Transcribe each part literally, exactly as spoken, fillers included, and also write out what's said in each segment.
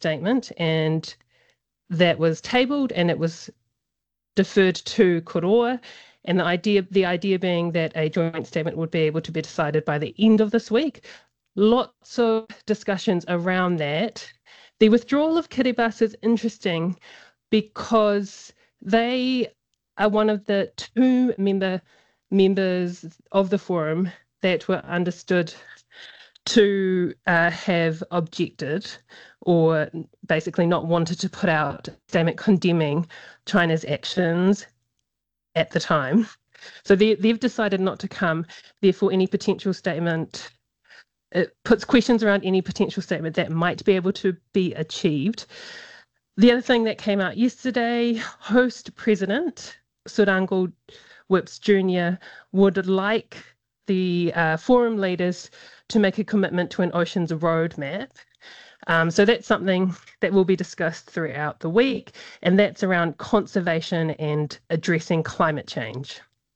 statement, and that was tabled and it was deferred to Koroa, and the idea the idea being that a joint statement would be able to be decided by the end of this week. Lots of discussions around that. The withdrawal of Kiribati is interesting because they are one of the two member members of the forum that were understood to uh, have objected or basically not wanted to put out a statement condemning China's actions at the time. So they, they've decided not to come. Therefore, any potential statement, it puts questions around any potential statement that might be able to be achieved. The other thing that came out yesterday, host president Surango Whips Junior would like the uh, forum leaders to make a commitment to an oceans roadmap. Um, so that's something that will be discussed throughout the week, and that's around conservation and addressing climate change.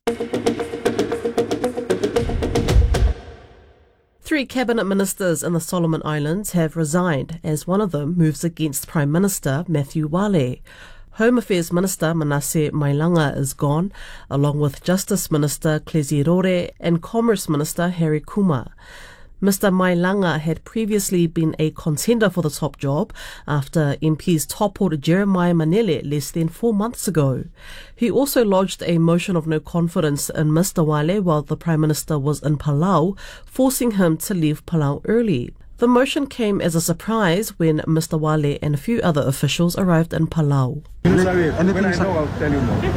Three cabinet ministers in the Solomon Islands have resigned as one of them moves against Prime Minister Matthew Wale. Home Affairs Minister Manasseh Mailanga is gone, along with Justice Minister Klezi Rore and Commerce Minister Harry Kuma. Mister Mailanga had previously been a contender for the top job after M Ps toppled Jeremiah Manele less than four months ago. He also lodged a motion of no confidence in Mister Wale while the Prime Minister was in Palau, forcing him to leave Palau early. The motion came as a surprise when Mister Wale and a few other officials arrived in Palau. When I know, I'll tell you more.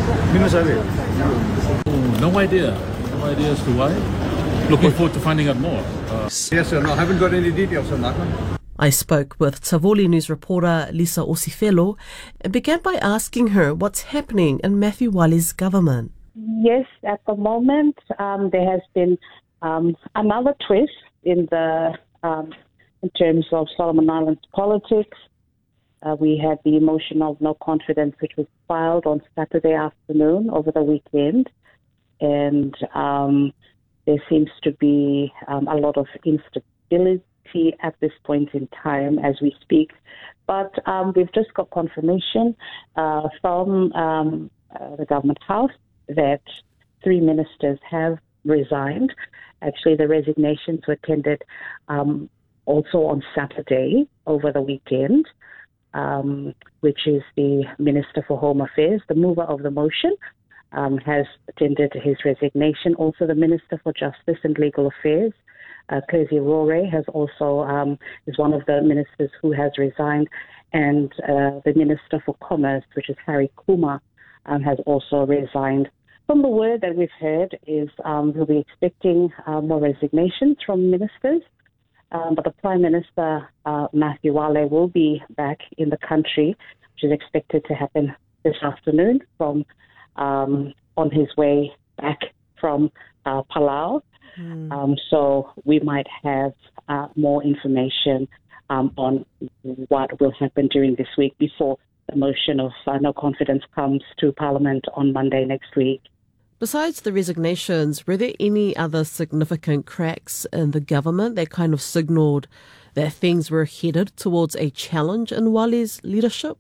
Oh, no idea. No idea as to why. Looking forward to finding out more. Uh, yes, sir. No, I haven't got any details on that one. I spoke with Tavoli News reporter Lisa Osifelo and began by asking her what's happening in Matthew Wale's government. Yes, at the moment um, there has been um, another twist in the um, in terms of Solomon Islands politics. Uh, we had the motion of no confidence, which was filed on Saturday afternoon over the weekend, and um, there seems to be um, a lot of instability at this point in time as we speak. But um, we've just got confirmation uh, from um, uh, the government house that three ministers have resigned. Actually, the resignations were tendered um, also on Saturday over the weekend, um, which is the Minister for Home Affairs, the mover of the motion, Um, has tendered his resignation. Also, the Minister for Justice and Legal Affairs, uh, Klezi Rore, has also um, is one of the ministers who has resigned, and uh, the Minister for Commerce, which is Harry Kuma, um, has also resigned. From the word that we've heard is um, we'll be expecting uh, more resignations from ministers, um, but the Prime Minister, uh, Matthew Wale, will be back in the country, which is expected to happen this afternoon from Um, on his way back from uh, Palau. Mm. Um, so we might have uh, more information um, on what will happen during this week before the motion of uh, no confidence comes to Parliament on Monday next week. Besides the resignations, were there any other significant cracks in the government that kind of signalled that things were headed towards a challenge in Wale's leadership?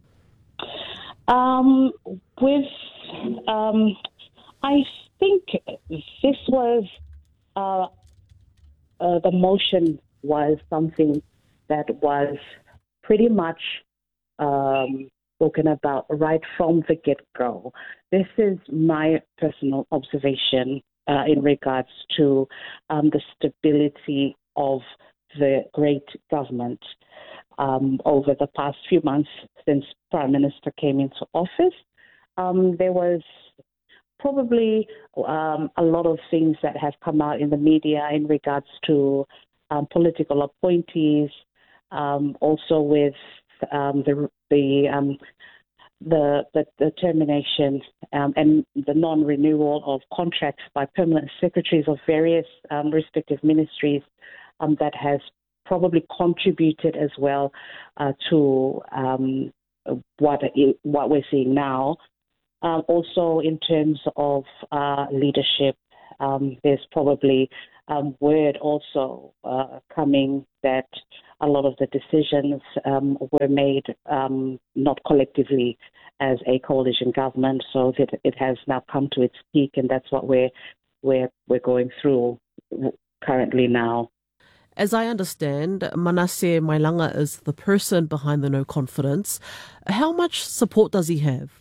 Um, with Um, I think this was, uh, uh, the motion was something that was pretty much um, spoken about right from the get-go. This is my personal observation uh, in regards to um, the stability of the great government um, over the past few months since Prime Minister came into office. Um, there was probably um, a lot of things that have come out in the media in regards to um, political appointees, um, also with um, the the, um, the the the termination um, and the non-renewal of contracts by permanent secretaries of various um, respective ministries um, that has probably contributed as well uh, to um, what what we're seeing now. Um, also, in terms of uh, leadership, um, there's probably um, word also uh, coming that a lot of the decisions um, were made um, not collectively as a coalition government, so that it has now come to its peak, and that's what we're we're we're going through currently now. As I understand, Manasseh Mailanga is the person behind the no confidence. How much support does he have?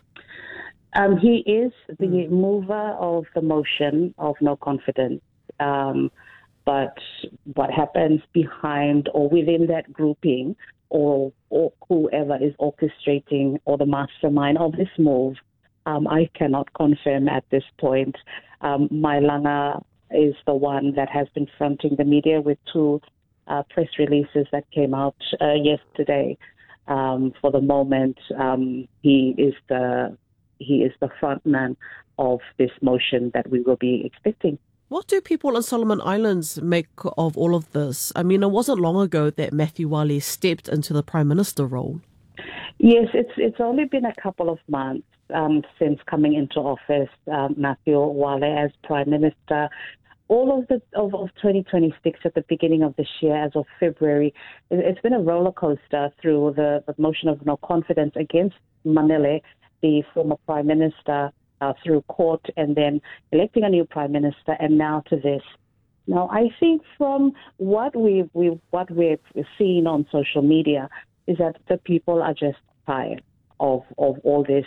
Um, he is the mover of the motion of no confidence. Um, but what happens behind or within that grouping, or, or whoever is orchestrating or the mastermind of this move, um, I cannot confirm at this point. Um, Mailanga is the one that has been fronting the media with two uh, press releases that came out uh, yesterday. Um, for the moment, um, he is the he is the front man of this motion that we will be expecting. What do people in Solomon Islands make of all of this? I mean, it wasn't long ago that Matthew Wale stepped into the Prime Minister role. Yes, it's it's only been a couple of months um, since coming into office, um, Matthew Wale as Prime Minister. All of the of, of twenty twenty-six at the beginning of this year, as of February, it, it's been a roller coaster through the, the motion of no confidence against Manele, the former Prime Minister, uh, through court, and then electing a new Prime Minister, and now to this. Now, I think from what we've, we've what we've seen on social media is that the people are just tired of of all this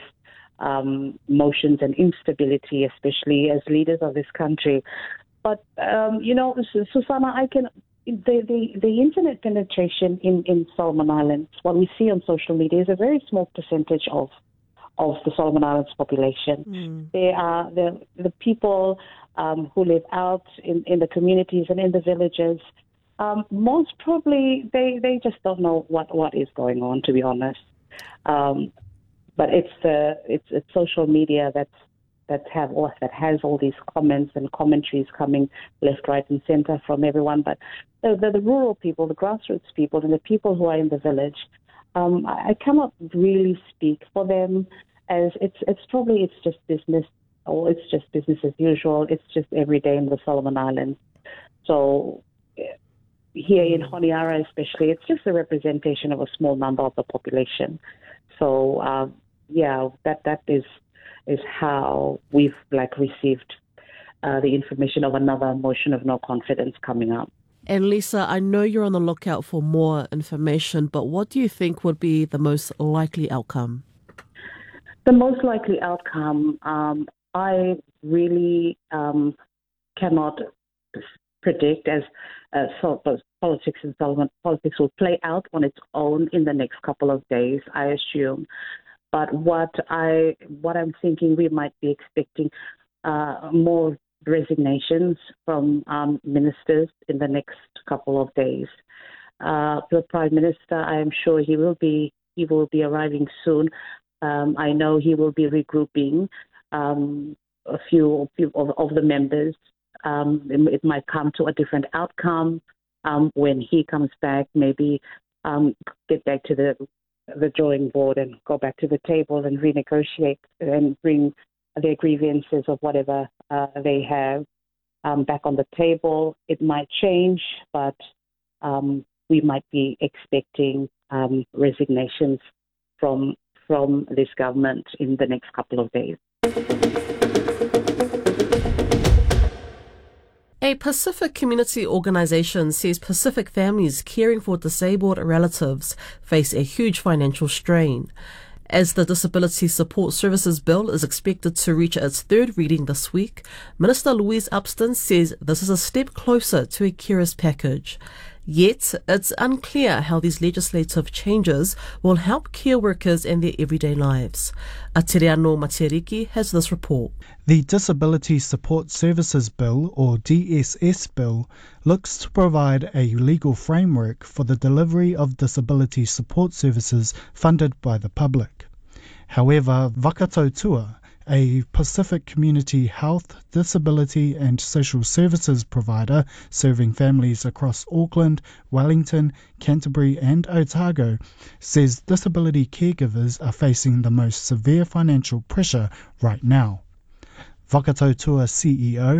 um, motions and instability, especially as leaders of this country. But, um, you know, Susanna, I can the, the, the internet penetration in, in Solomon Islands, what we see on social media is a very small percentage of of the Solomon Islands population. Mm. They are the, the people um, who live out in, in the communities and in the villages. Um, most probably, they, they just don't know what, what is going on, to be honest. Um, but it's the it's, it's social media that's that have or that has all these comments and commentaries coming left, right, and centre from everyone. But the, the, the rural people, the grassroots people, and the people who are in the village, um, I, I cannot really speak for them. As it's it's probably it's just business, or it's just business as usual. It's just every day in the Solomon Islands. So here in Honiara, especially, it's just a representation of a small number of the population. So uh, yeah, that that is. is how we've like received uh, the information of another motion of no confidence coming up. And Lisa, I know you're on the lookout for more information, but what do you think would be the most likely outcome? The most likely outcome, um, I really um, cannot predict, as uh, so, politics and Solomon politics will play out on its own in the next couple of days, I assume. But what I what I'm thinking, we might be expecting uh, more resignations from um, ministers in the next couple of days. Uh, the Prime Minister, I am sure he will be he will be arriving soon. Um, I know he will be regrouping um, a few, a few of, of the members. Um, it, it might come to a different outcome um, when he comes back. Maybe um, get back to the the drawing board and go back to the table and renegotiate and bring their grievances of whatever uh, they have um, back on the table. It might change, but um, we might be expecting um, resignations from from this government in the next couple of days. A Pacific community organisation says Pacific families caring for disabled relatives face a huge financial strain. As the Disability Support Services Bill is expected to reach its third reading this week, Minister Louise Upston says this is a step closer to a carers package. Yet, it's unclear how these legislative changes will help care workers and their everyday lives. Atiriano Matiriki has this report. The Disability Support Services Bill, or D S S Bill, looks to provide a legal framework for the delivery of disability support services funded by the public. However, Vakatautua, a Pacific community health, disability and social services provider serving families across Auckland, Wellington, Canterbury and Otago, says disability caregivers are facing the most severe financial pressure right now. Vakatautua C E O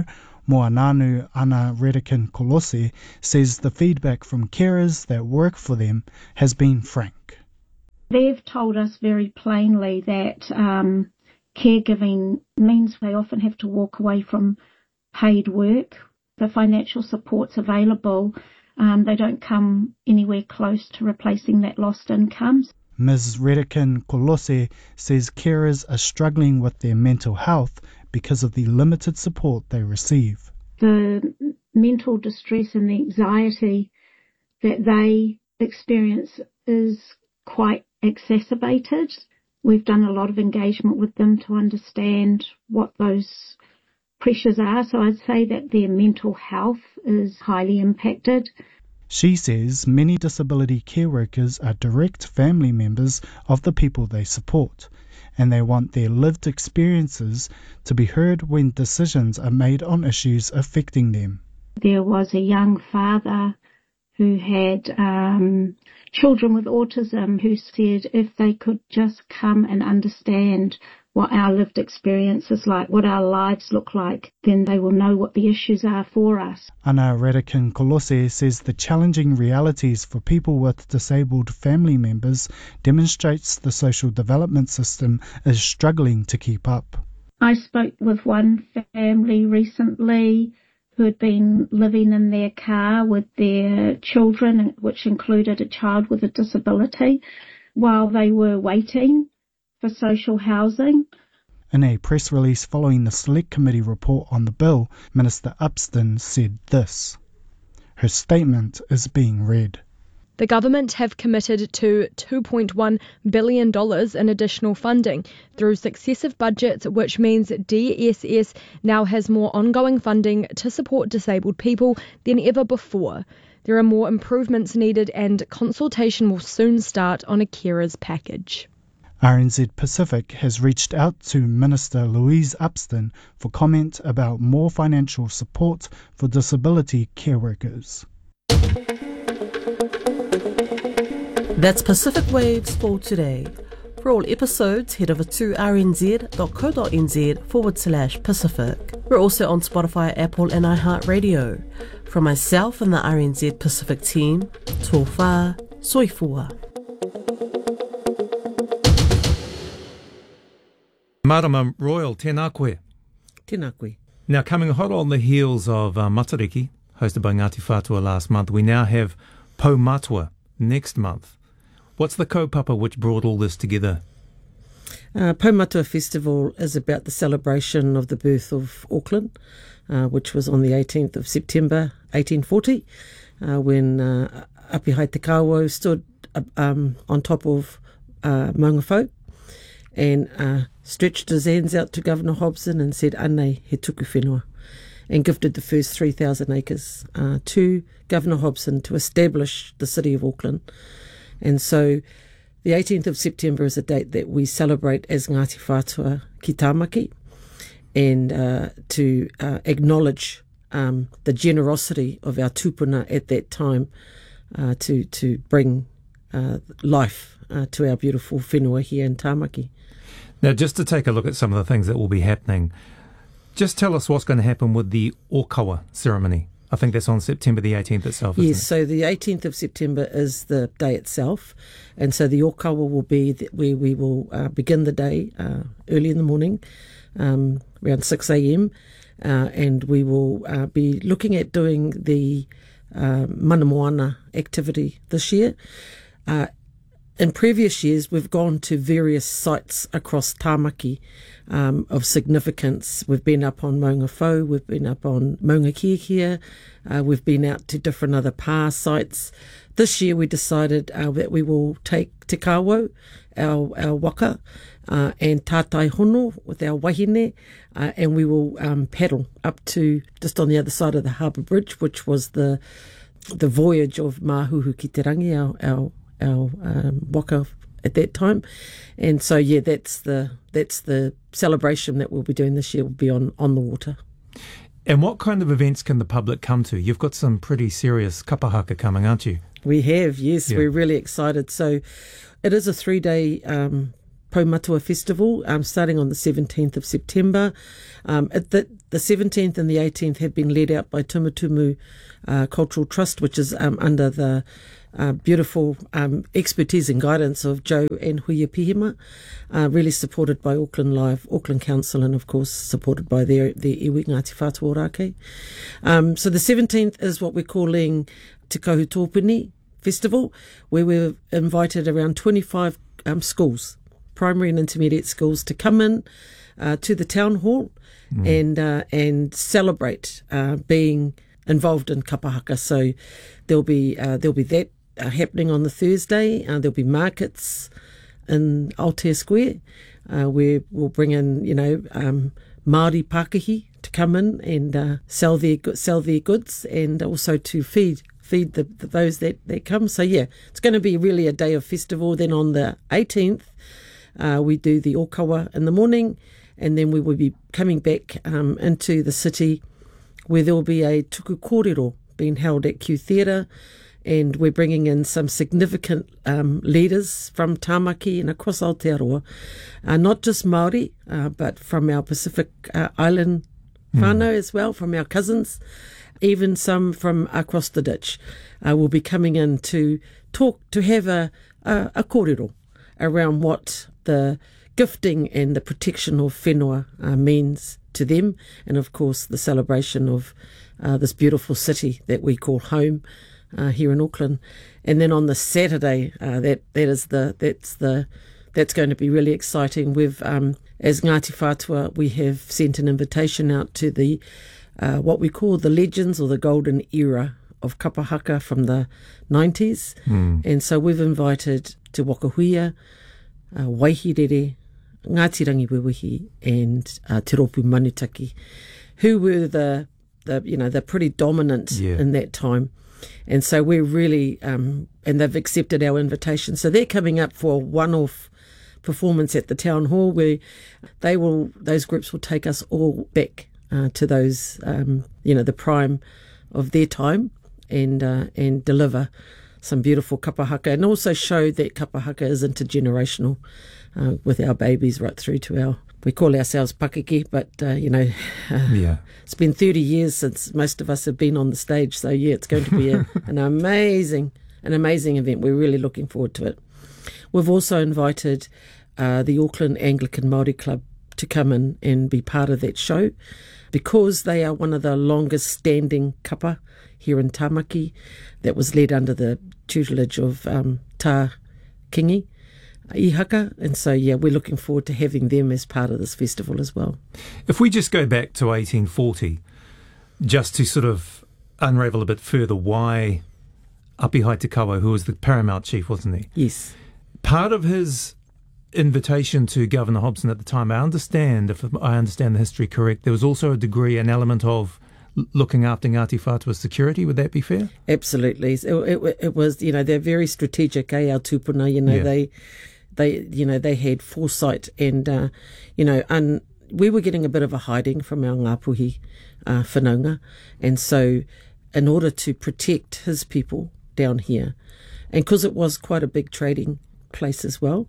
Moananu Ana Redican Kolose says the feedback from carers that work for them has been frank. They've told us very plainly that um, caregiving means they often have to walk away from paid work. The financial supports available, um, they don't come anywhere close to replacing that lost income. Miz Redican Kolose says carers are struggling with their mental health because of the limited support they receive. The mental distress and the anxiety that they experience is quite exacerbated. We've done a lot of engagement with them to understand what those pressures are, so I'd say that their mental health is highly impacted. She says many disability care workers are direct family members of the people they support, and they want their lived experiences to be heard when decisions are made on issues affecting them. There was a young father who had um, children with autism who said if they could just come and understand what our lived experience is like, what our lives look like, then they will know what the issues are for us. Ana Redican Kolose says the challenging realities for people with disabled family members demonstrates the social development system is struggling to keep up. I spoke with one family recently who had been living in their car with their children, which included a child with a disability, while they were waiting for social housing. In a press release following the Select Committee report on the bill, Minister Upston said this. Her statement is being read. The government have committed to two point one billion dollars in additional funding through successive budgets, which means D S S now has more ongoing funding to support disabled people than ever before. There are more improvements needed and consultation will soon start on a carers package. R N Z Pacific has reached out to Minister Louise Upston for comment about more financial support for disability care workers. That's Pacific Waves for today. For all episodes, head over to rnz.co.nz forward slash Pacific. We're also on Spotify, Apple and iHeartRadio. From myself and the R N Z Pacific team, tō whā, soifua. Marama Royal, tēnā koe. Tēnā koe. Now, coming hot on the heels of uh, Matariki, hosted by Ngāti Whātua last month, we now have Paumatua next month. What's the kaupapa which brought all this together? Uh, Paumatua Festival is about the celebration of the birth of Auckland, uh, which was on the eighteenth of September eighteen forty, uh, when uh, Apihai Te Kāwau stood uh, um, on top of uh, Maunga Whau and uh, stretched his hands out to Governor Hobson and said, "Anei he tuku whenua," and gifted the first three thousand acres uh, to Governor Hobson to establish the city of Auckland. And so the eighteenth of September is a date that we celebrate as Ngāti Whātua ki Tāmaki, and uh, to uh, acknowledge um, the generosity of our tupuna at that time uh, to, to bring uh, life uh, to our beautiful whenua here in Tāmaki. Now, just to take a look at some of the things that will be happening, just tell us what's going to happen with the Ōkawa ceremony. I think that's on September the eighteenth itself, isn't yes, it? so the eighteenth of September is the day itself, and so the Ōkawa will be the, where we will uh, begin the day uh, early in the morning, um, around six a.m, uh, and we will uh, be looking at doing the uh, Mana Moana activity this year. Uh, In previous years, we've gone to various sites across Tāmaki um, of significance. We've been up on Maunga Whau, we've been up on Maunga Kiakia, uh, we've been out to different other pā sites. This year we decided uh, that we will take Te Kāwau, our, our waka, uh, and Tātai Hono with our wahine, uh, and we will um, paddle up to just on the other side of the Harbour Bridge, which was the the voyage of Mahuhu ki te rangi, our, our our um, waka at that time. And so yeah, that's the that's the celebration that we'll be doing this year, will be on, on the water. And what kind of events can the public come to? You've got some pretty serious kapahaka coming, aren't you? We have, yes, yeah. We're really excited. So it is a three-day um, Paumatua Festival, um, starting on the seventeenth of September. Um, at the, the seventeenth and the eighteenth have been led out by Tumutumu uh, Cultural Trust, which is um, under the uh, beautiful um, expertise and guidance of Joe and Huia Pihima, uh, really supported by Auckland Live, Auckland Council, and of course supported by their, their iwi Ngāti Whātua Ōrākei. Um, so the seventeenth is what we're calling Te Kahu Tōpuni Festival, where we've invited around twenty-five um, schools, primary and intermediate schools, to come in uh, to the town hall mm. and uh, and celebrate uh, being involved in kapahaka. So there'll be uh, there'll be that uh, happening on the Thursday. Uh, there'll be markets in Aotea Square uh, where we'll bring in you know um, Māori Pākehī to come in and uh, sell their sell their goods, and also to feed. feed the, the those that, that come. So yeah, it's going to be really a day of festival. Then on the eighteenth, uh, we do the Okawa in the morning, and then we will be coming back um, into the city where there will be a tuku kōrero being held at Q Theatre, and we're bringing in some significant um, leaders from Tāmaki and across Aotearoa, uh, not just Māori, uh, but from our Pacific uh, Island whānau mm. as well, from our cousins. Even some from across the ditch uh, will be coming in to talk, to have a, a, a kōrero around what the gifting and the protection of whenua uh, means to them, and of course the celebration of uh, this beautiful city that we call home uh, here in Auckland. And then on the Saturday, uh, that that is the that's the that's going to be really exciting. We've um, as Ngāti Whātua, we have sent an invitation out to the Uh, what we call the legends or the golden era of kapahaka from the nineties. Mm. And so we've invited Te Wakahuia, uh, Waihirere, Ngāti Rangiwewehi, and uh, Te Ropu Manutaki, who were the, the you know, the pretty dominant yeah. in that time. And so we're really, um, and they've accepted our invitation. So they're coming up for a one-off performance at the town hall where they will, those groups will take us all back Uh, to those, um, you know, the prime of their time, and uh, and deliver some beautiful kapahaka, and also show that kapahaka is intergenerational uh, with our babies right through to our, we call ourselves pakeke, but, uh, you know, uh, yeah. it's been thirty years since most of us have been on the stage, so yeah, it's going to be a, an amazing, an amazing event. We're really looking forward to it. We've also invited uh, the Auckland Anglican Māori Club to come in and be part of that show, because they are one of the longest standing kapa here in Tāmaki that was led under the tutelage of um, Tā Kingi Ihaka. And so, yeah, we're looking forward to having them as part of this festival as well. If we just go back to eighteen forty, just to sort of unravel a bit further why Apiha'i Te Kawa, who was the paramount chief, wasn't he? Yes. Part of his invitation to Governor Hobson at the time, I understand, if I understand the history correct, there was also a degree, an element of looking after Ngāti Whātua's security. Would that be fair? Absolutely. It, it, it was, you know, they're very strategic, eh, our tūpuna, you know, yeah. they, they, you know, they had foresight, and, uh, you know, un, we were getting a bit of a hiding from our Ngāpuhi uh, whanaunga, and so in order to protect his people down here, and because it was quite a big trading place as well,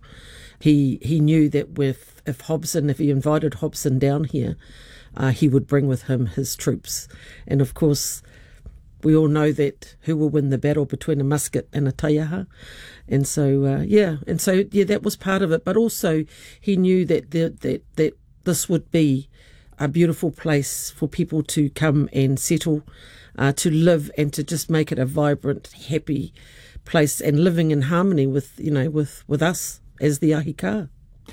He he knew that with if Hobson, if he invited Hobson down here, uh, he would bring with him his troops. And of course, we all know that who will win the battle between a musket and a taiaha. And so, uh, yeah, and so, yeah, that was part of it. But also, he knew that the, that that this would be a beautiful place for people to come and settle, uh, to live, and to just make it a vibrant, happy place, and living in harmony with, you know, with, with us as the ahika.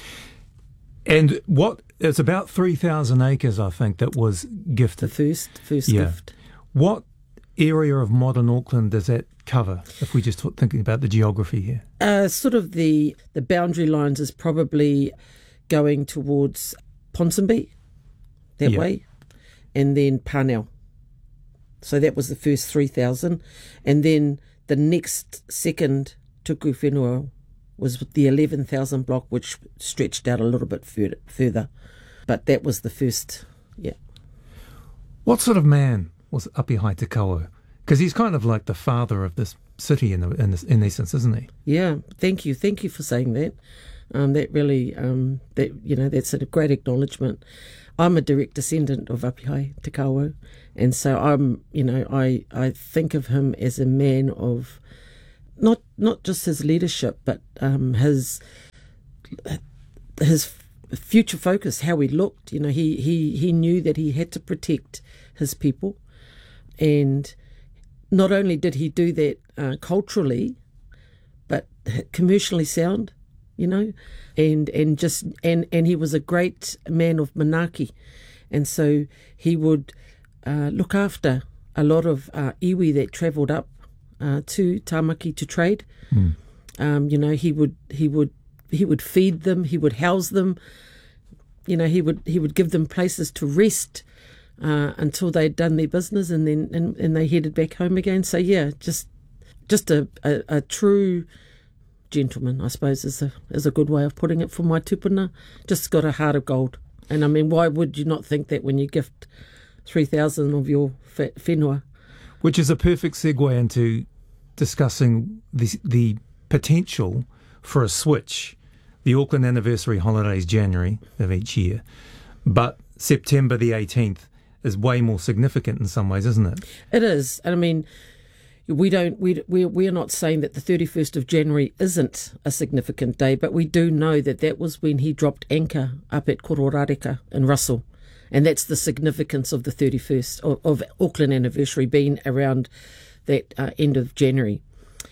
And what, it's about three thousand acres, I think, that was gifted. The first, first yeah. gift. What area of modern Auckland does that cover, if we just talk, thinking about the geography here? Uh, sort of the, the boundary lines is probably going towards Ponsonby, that yeah. way, and then Parnell. So that was the first three thousand. And then the next second tuku whenua was the eleven thousand block, which stretched out a little bit further, further. But that was the first, yeah. What sort of man was Apiha'i Te Kawa? Because he's kind of like the father of this city in, the, in, this, in essence, isn't he? Yeah, thank you. Thank you for saying that. Um, that really, um, that you know, that's a great acknowledgement. I'm a direct descendant of Apihai Te Kāwau, and so I'm, you know, I, I think of him as a man of not not just his leadership, but um, his his future focus, how he looked. You know, he, he, he knew that he had to protect his people, and not only did he do that uh, culturally, but commercially sound. You know, and and just and, and he was a great man of manaaki, and so he would uh, look after a lot of uh, iwi that travelled up uh, to Tāmaki to trade. Mm. Um, you know, he would he would he would feed them, he would house them. You know, he would he would give them places to rest uh, until they'd done their business, and then and, and they headed back home again. So yeah, just just a, a, a true gentleman, I suppose, is a is a good way of putting it for my tupuna. Just got a heart of gold. And I mean, why would you not think that when you gift three thousand of your whenua? Which is a perfect segue into discussing the, the potential for a switch. The Auckland anniversary holiday is January of each year, but September the eighteenth is way more significant in some ways, isn't it? It is. And I mean, We don't. We we we are not saying that the thirty-first of January isn't a significant day, but we do know that that was when he dropped anchor up at Kororareka in Russell, and that's the significance of the thirty-first of, of Auckland anniversary being around that uh, end of January.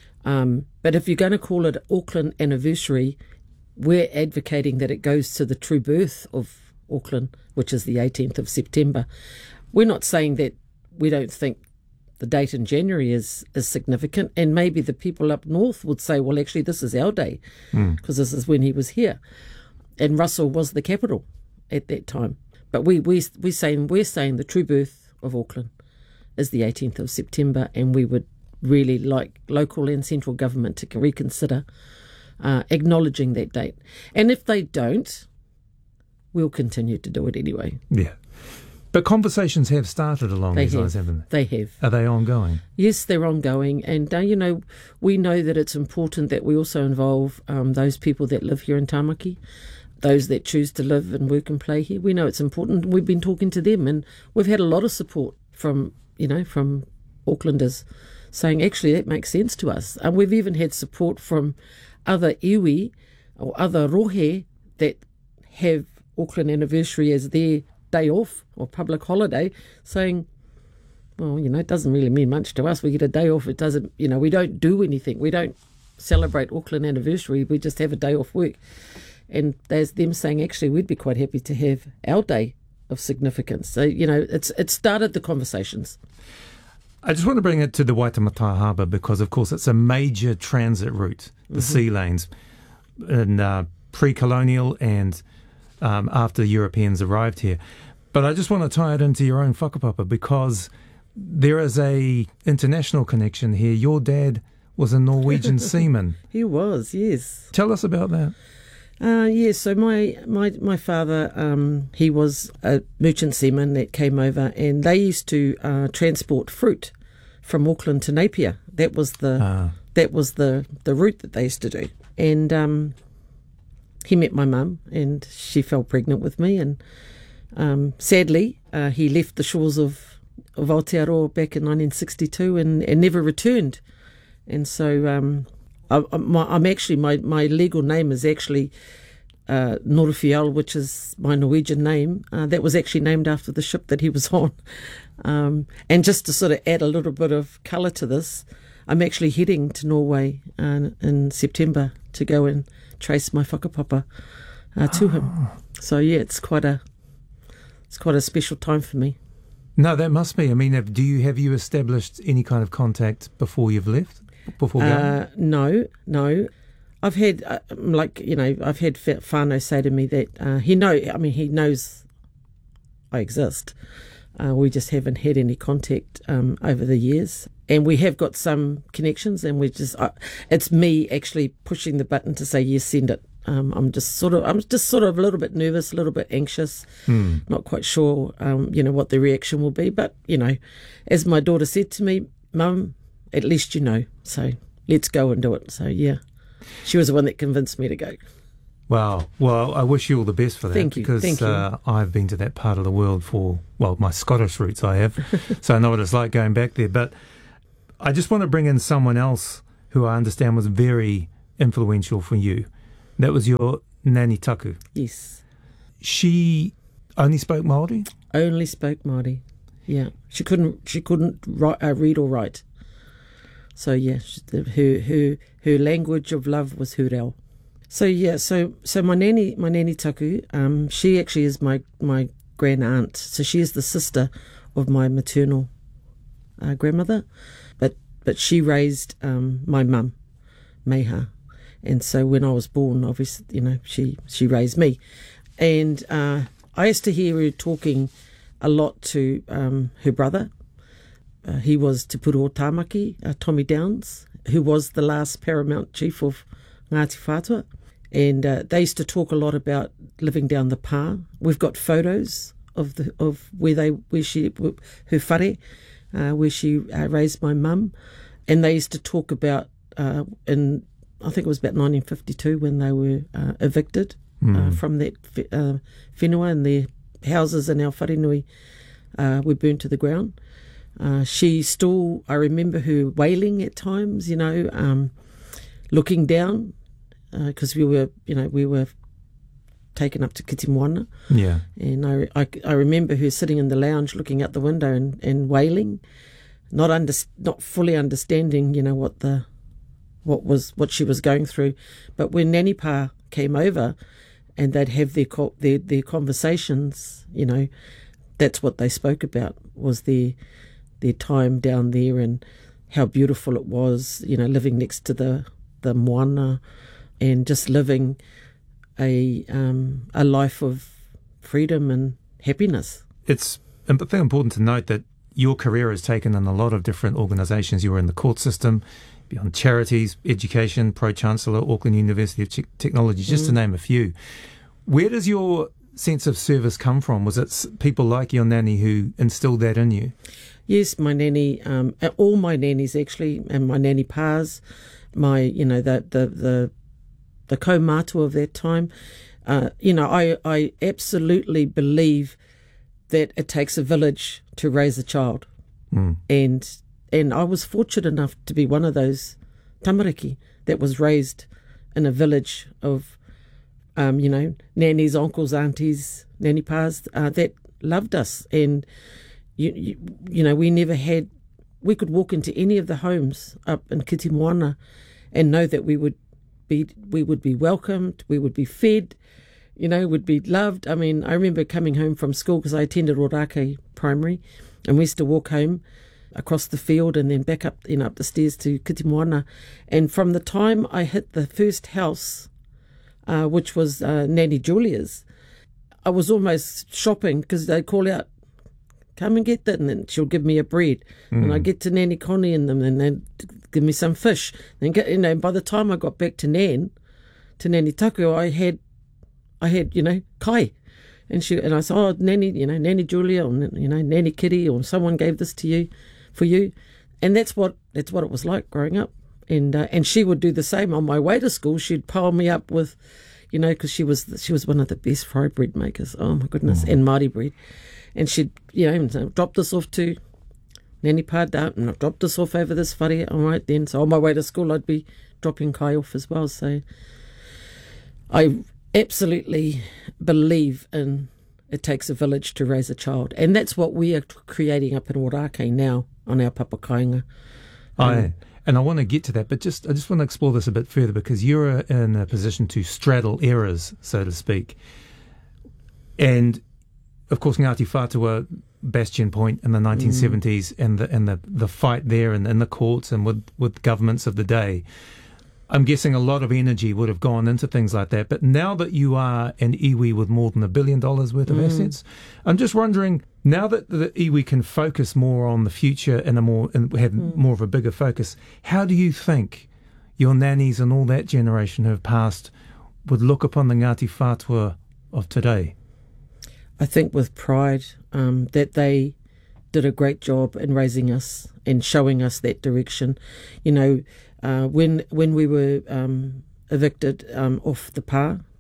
Um, but if you're going to call it Auckland anniversary, we're advocating that it goes to the true birth of Auckland, which is the eighteenth of September. We're not saying that we don't think the date in January is, is significant, and maybe the people up north would say, well, actually, this is our day, because mm. this is when he was here. And Russell was the capital at that time. But we, we, we saying, we're saying the true birth of Auckland is the eighteenth of September, and we would really like local and central government to reconsider uh, acknowledging that date. And if they don't, we'll continue to do it anyway. Yeah. But conversations have started along they these have. lines, haven't they? They have. Are they ongoing? Yes, they're ongoing. And, uh, you know, we know that it's important that we also involve um, those people that live here in Tāmaki, those that choose to live and work and play here. We know it's important. We've been talking to them, and we've had a lot of support from, you know, from Aucklanders saying, actually, that makes sense to us. And we've even had support from other iwi or other rohe that have Auckland anniversary as their day off or public holiday, saying, well, you know, it doesn't really mean much to us. We get a day off. It doesn't, you know, we don't do anything. We don't celebrate Auckland anniversary. We just have a day off work. And there's them saying, actually, we'd be quite happy to have our day of significance. So, you know, it's it started the conversations. I just want to bring it to the Waitemata Harbour because, of course, it's a major transit route, the mm-hmm. sea lanes, in uh, pre-colonial and Um, after Europeans arrived here. But I just want to tie it into your own whakapapa because there is a international connection here. Your dad was a Norwegian seaman. He was, yes. Tell us about that. Uh, yes, so my, my, my father, um, he was a merchant seaman that came over, and they used to uh, transport fruit from Auckland to Napier. That was the ah. that was the, the route that they used to do. And um he met my mum, and she fell pregnant with me. And um, sadly, uh, he left the shores of, of Aotearoa back in nineteen sixty-two and, and never returned. And so um, I, I'm actually, my, my legal name is actually uh, Norufial, which is my Norwegian name. Uh, that was actually named after the ship that he was on. Um, and just to sort of add a little bit of colour to this, I'm actually heading to Norway uh, in September to go and trace my whakapapa uh, to oh. him. So yeah, it's quite a it's quite a special time for me. No, that must be. I mean, have, do you have you established any kind of contact before you've left? Before going? Uh, no, no. I've had uh, like you know I've had whānau say to me that uh, he know. I mean, he knows I exist. Uh, we just haven't had any contact um, over the years. And we have got some connections, and we just, uh, it's me actually pushing the button to say, yes, send it. Um, I'm just sort of, I'm just sort of a little bit nervous, a little bit anxious, mm. not quite sure, um, you know, what the reaction will be. But, you know, as my daughter said to me, Mum, at least you know. So let's go and do it. So, yeah, she was the one that convinced me to go. Wow. Well, I wish you all the best for that. Thank you. Because Thank you. Uh, I've been to that part of the world for, well, my Scottish roots I have. So I know what it's like going back there. But I just want to bring in someone else who I understand was very influential for you. That was your Nani Taku. Yes. She only spoke Māori? Only spoke Māori. Yeah. She couldn't she couldn't write, uh, read or write. So yeah, she, the, her her her language of love was her reo. So yeah, so so my nanny my nanny Taku, um, she actually is my my grand aunt. So she is the sister of my maternal uh, grandmother, but but she raised um, my mum, Meha, and so when I was born, obviously you know she she raised me, and uh, I used to hear her talking a lot to um, her brother. Uh, he was Te Puru o Tāmaki, uh, Tommy Downs, who was the last paramount chief of Ngāti Whātua. And uh, they used to talk a lot about living down the pā. We've got photos of the of where they where she her whare, uh, where she uh, raised my mum, and they used to talk about uh, in I think it was about nineteen fifty-two when they were uh, evicted mm. uh, from that uh, whenua, and their houses in our wharenui uh, were burnt to the ground. Uh, she still, I remember her wailing at times, you know, um, looking down. Because uh, we were, you know, we were taken up to Kiti Moana. Yeah. And I, I, I remember her sitting in the lounge looking out the window and, and wailing, not under, not fully understanding, you know, what the, what was, what she was going through. But when Nanny Pa came over and they'd have their, their, their conversations, you know, that's what they spoke about, was their, their time down there and how beautiful it was, you know, living next to the, the moana, and just living a um, a life of freedom and happiness. It's I think important to note that your career has taken in a lot of different organisations. You were in the court system, beyond charities, education, Pro-Chancellor, Auckland University of Technology, just mm. to name a few. Where does your sense of service come from? Was it people like your nanny who instilled that in you? Yes, my nanny, um, all my nannies actually, and my nanny pas, my, you know, the the the, the kaumātua of that time. Uh, you know, I, I absolutely believe that it takes a village to raise a child. Mm. And and I was fortunate enough to be one of those tamariki that was raised in a village of, um, you know, nannies, uncles, aunties, nanny pas uh, that loved us. And, you, you, you know, we never had, we could walk into any of the homes up in Kiti Moana and know that we would be we would be welcomed, we would be fed, you know, would be loved. I mean, I remember coming home from school because I attended Ōrākei Primary, and we used to walk home across the field and then back up, you know, up the stairs to Kiti Moana. And from the time I hit the first house, uh, which was uh, Nanny Julia's, I was almost shopping because they'd call out, come and get that, and then she'll give me a bread. Mm. And I'd get to Nanny Connie and them, and they'd give me some fish. And get, you know, by the time I got back to Nan, to Nanny Taku, I had, I had, you know, kai. And she and I said, oh, Nanny, you know, Nanny Julia, or, you know, Nanny Kitty, or someone gave this to you, for you. And that's what that's what it was like growing up. And uh, and she would do the same on my way to school. She'd pile me up with, you know, because she was she was one of the best fry bread makers. Oh my goodness, oh. and Māori bread. And she'd, you know, drop this off to Nanny Pa, and drop this off over this whare. All right then. So on my way to school, I'd be dropping kai off as well. So I absolutely believe in it takes a village to raise a child. And that's what we are creating up in Ōrākei now on our papakainga. Um, I, and I want to get to that, but just I just want to explore this a bit further because you're in a position to straddle eras, so to speak. And, of course, Ngāti Whātua, bastion point in the nineteen seventies mm. and the and the, the fight there and in the courts and with, with governments of the day. I'm guessing a lot of energy would have gone into things like that. But now that you are an iwi with more than a billion dollars worth of mm. assets, I'm just wondering, now that the iwi can focus more on the future and a more and have mm. more of a bigger focus, how do you think your nannies and all that generation who have passed would look upon the Ngāti Whātua of today? I think with pride um, that they did a great job in raising us and showing us that direction. You know, uh, when when we were um, evicted um, off the pā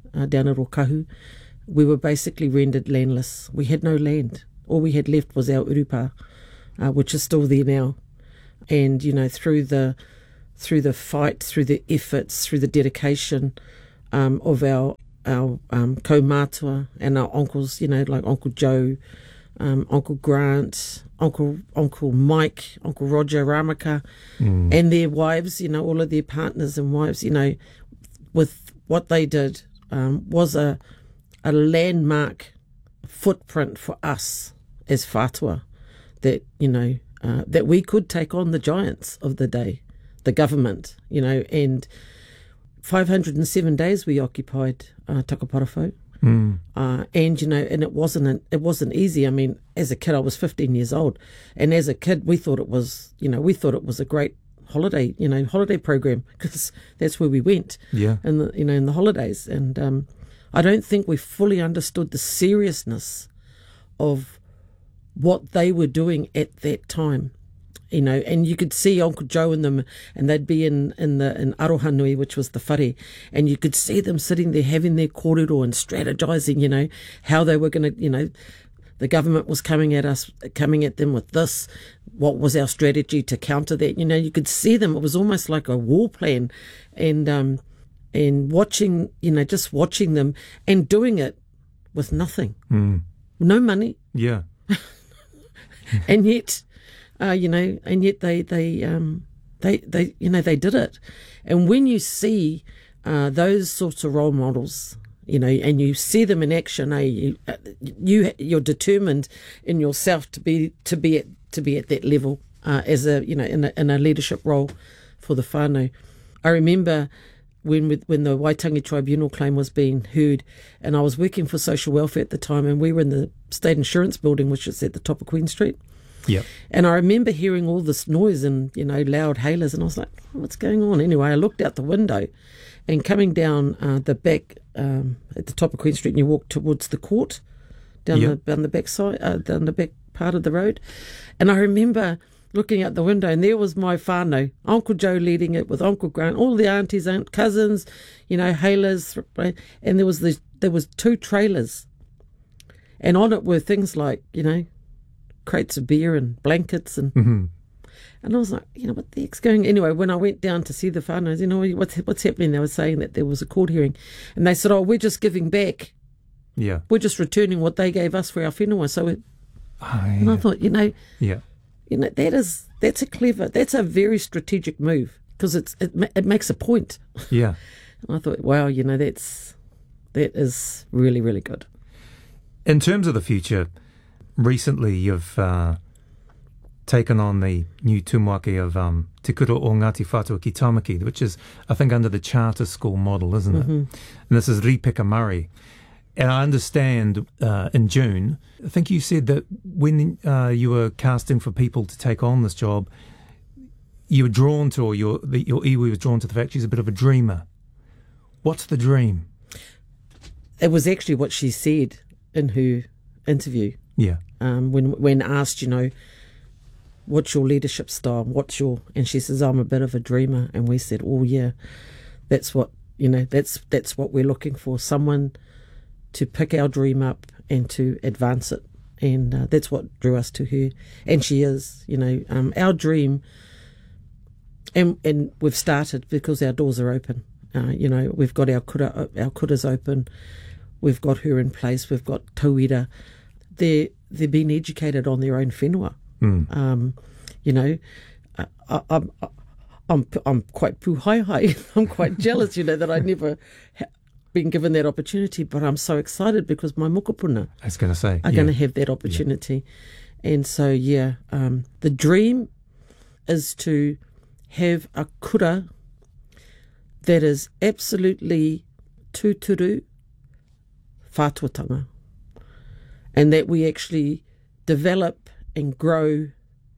uh, down at Rokahu, we were basically rendered landless. We had no land. All we had left was our urupa, uh, which is still there now. And, you know, through the through the fight, through the efforts, through the dedication um, of our our um, kaumātua and our uncles, you know, like Uncle Joe, um, Uncle Grant, Uncle Uncle Mike, Uncle Roger Ramaka, mm. and their wives, you know, all of their partners and wives, you know, with what they did um, was a a landmark footprint for us as whātua, that, you know, uh, that we could take on the giants of the day, the government, you know, and five hundred seven days we occupied uh, Takaparawhau. Mm. Uh, and, you know, and it wasn't, it wasn't easy. I mean, as a kid, I was fifteen years old. And as a kid, we thought it was, you know, we thought it was a great holiday, you know, holiday program, because that's where we went. Yeah. In the, you know, in the holidays. And um, I don't think we fully understood the seriousness of what they were doing at that time. You know, and you could see Uncle Joe and them, and they'd be in, in the in Arohanui, which was the whare, and you could see them sitting there having their kōrero and strategizing, you know, how they were going to, you know, the government was coming at us, coming at them with this. What was our strategy to counter that? You know, you could see them. It was almost like a war plan, and um, and watching, you know, just watching them and doing it with nothing, mm. no money, yeah, and yet. Uh, you know, and yet they, they, um, they, they, you know, they did it. And when you see uh, those sorts of role models, you know, and you see them in action, eh, you, uh, you, you're determined in yourself to be, to be at, to be at that level uh, as a, you know, in a, in a leadership role for the whānau. I remember when with, when the Waitangi Tribunal claim was being heard, and I was working for social welfare at the time, and we were in the state insurance building, which is at the top of Queen Street. Yep. And I remember hearing all this noise and, you know, loud hailers, and I was like, what's going on? Anyway, I looked out the window, and coming down uh, the back um, at the top of Queen Street, and you walk towards the court down yep. the down the back side, uh, down the back part of the road. And I remember looking out the window, and there was my whānau, Uncle Joe leading it with Uncle Grant, all the aunties, aunt, cousins, you know, hailers, and there was this, there was two trailers, and on it were things like, you know, crates of beer and blankets, and mm-hmm. and I was like, you know, what the heck's going? Anyway, when I went down to see the whānau, you know, what's what's happening? They were saying that there was a court hearing, and they said, oh, we're just giving back. Yeah, we're just returning what they gave us for our whenua. So, it, oh, yeah. and I thought, you know, yeah, you know, that is that's a clever, that's a very strategic move, because it's it it makes a point. Yeah, and I thought, wow, you know, that's that is really really good. In terms of the future. Recently, you've uh, taken on the new tumuaki of um, Te Kura o Ngāti Whātua ki Tāmaki, which is, I think, under the charter school model, isn't it? Mm-hmm. And this is Ripeka Murray. And I understand uh, in June, I think you said that when uh, you were casting for people to take on this job, you were drawn to, or your, the, your iwi was drawn to the fact she's a bit of a dreamer. What's the dream? It was actually what she said in her interview. Yeah. Um, when when asked, you know, what's your leadership style? What's your? And she says, I'm a bit of a dreamer. And we said, oh yeah, that's what you know. That's that's what we're looking for. Someone to pick our dream up and to advance it. And uh, that's what drew us to her. And she is, you know, um, our dream. And and we've started because our doors are open. Uh, you know, we've got our kura, our kuras open. We've got her in place. We've got tauira. They're, they're being educated on their own whenua. Mm. Um, you know, I, I, I'm, I'm, I'm quite puhaihai. I'm quite jealous, you know, that I never ha- been given that opportunity, but I'm so excited because my mokopuna I was going to say, are yeah. going to have that opportunity. Yeah. And so, yeah, um, the dream is to have a kura that is absolutely tūturu whātuatanga. And that we actually develop and grow,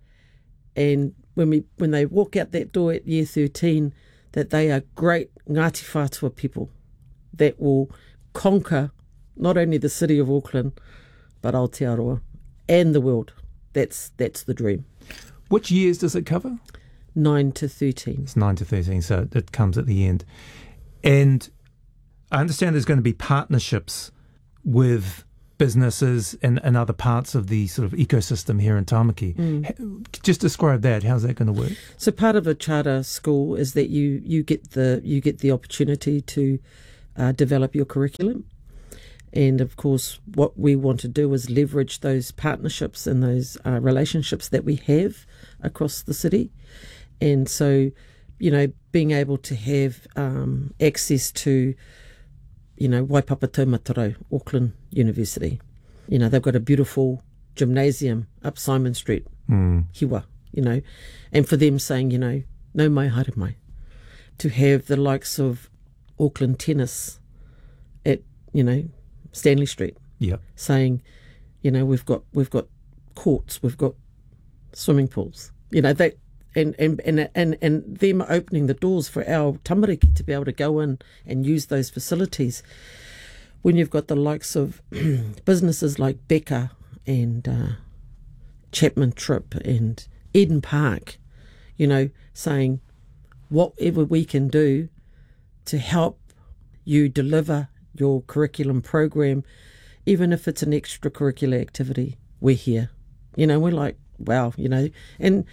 and when we when they walk out that door at year thirteen, that they are great Ngāti Whātua people that will conquer not only the city of Auckland, but Aotearoa and the world. That's that's the dream. Which years does it cover? Nine to thirteen. It's nine to thirteen, so it comes at the end. And I understand there's going to be partnerships with businesses and, and other parts of the sort of ecosystem here in Tamaki. Mm. Just describe that. How's that going to work? So part of a charter school is that you, you get the you get the opportunity to uh, develop your curriculum. And of course, what we want to do is leverage those partnerships and those uh, relationships that we have across the city. And so, you know, being able to have um, access to, you know, Waipapa Taumatarau, Auckland University. You know, they've got a beautiful gymnasium up Simon Street, mm. Hiwa, you know, and for them saying, you know, no mai haere mai. To have the likes of Auckland Tennis at, you know, Stanley Street, yep. saying, you know, we've got we've got courts, we've got swimming pools, you know, they and and and and, and them opening the doors for our tamariki to be able to go in and use those facilities. When you've got the likes of businesses like Becker and uh, Chapman Tripp and Eden Park, you know, saying whatever we can do to help you deliver your curriculum program, even if it's an extracurricular activity, we're here. You know, we're like, wow, you know, and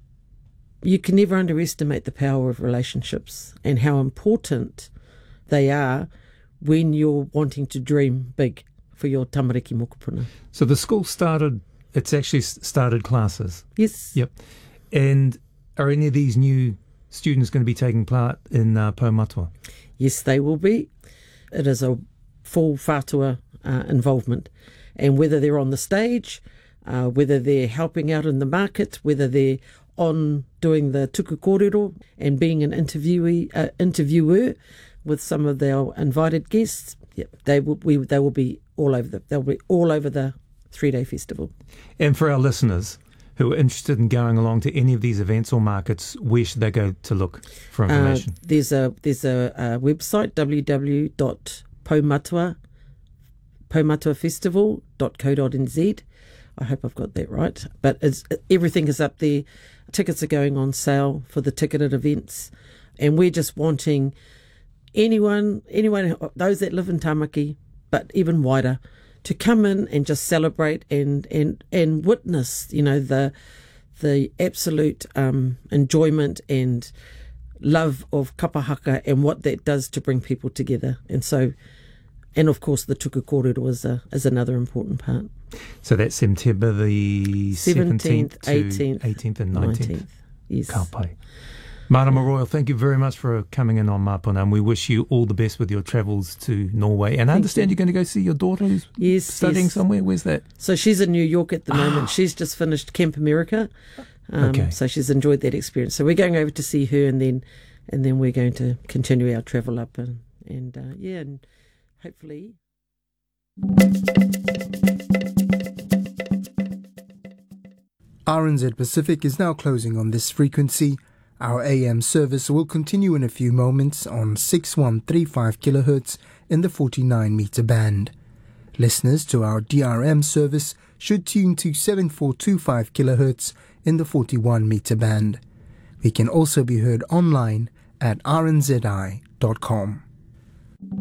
you can never underestimate the power of relationships and how important they are when you're wanting to dream big for your tamariki mokopuna. So the school started, it's actually started classes? Yes. Yep. And are any of these new students going to be taking part in uh, Paumatua? Yes, they will be. It is a full whātua uh, involvement. And whether they're on the stage, uh, whether they're helping out in the market, whether they're on doing the tuku kōrero and being an interviewee, uh, interviewer with some of our invited guests, yep, they will we, they will be all over the they'll be all over the three-day festival. And for our listeners who are interested in going along to any of these events or markets, where should they go to look for information? Uh, there's a there's a, a website, w w w dot paumatua festival dot co dot n z. I hope I've got that right. But it's, everything is up there. Tickets are going on sale for the ticketed events. And we're just wanting anyone, anyone, those that live in Tamaki, but even wider, to come in and just celebrate and, and, and witness, you know, the the absolute um, enjoyment and love of kapahaka and what that does to bring people together. And so, and of course, the tuku kōrero is, a, is another important part. So that's September the seventeenth, eighteenth, eighteenth and nineteenth. nineteenth. Yes. Ka pai. Marama Royal, thank you very much for coming in on Mapuna, and we wish you all the best with your travels to Norway. And I Thank understand you. you're going to go see your daughter who's yes, studying yes. somewhere. Where's that? So she's in New York at the moment. She's just finished Camp America. Um, Okay. So she's enjoyed that experience. So we're going over to see her, and then and then we're going to continue our travel up and, and uh, yeah, and hopefully... R N Z Pacific is now closing on this frequency. Our A M service will continue in a few moments on six one three five kilohertz in the forty-nine meter band. Listeners to our D R M service should tune to seven four two five kilohertz in the forty-one meter band. We can also be heard online at r n z i dot com.